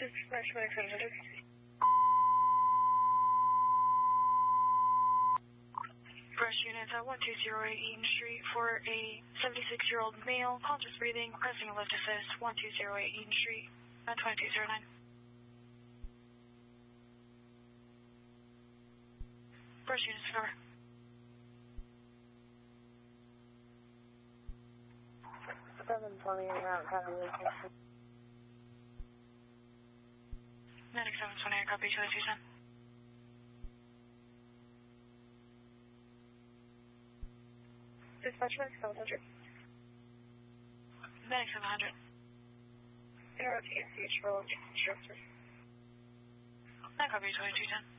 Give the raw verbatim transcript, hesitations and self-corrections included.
Dispatch Medic seven hundred. Brush units at one two zero eight Eaton Street for a seventy-six-year-old male, conscious breathing, requesting a lift assist, one two zero eight Eaton Street at twenty-two oh nine. Brush units cover. seven twenty around copy location. Medic seven twenty, I copy twenty-two ten. Dispatch Medic seven hundred. Medic seven hundred. Interrupt T S C H for long instructor. I copy twenty-two ten.